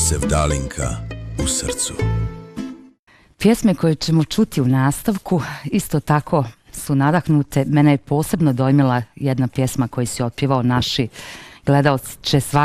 Sevdalinka u srcu. Pjesme koje ćemo čuti u nastavku isto tako su nadahnute. Mene je posebno dojmila jedna pjesma koju si otpjevao. Naši gledaoci će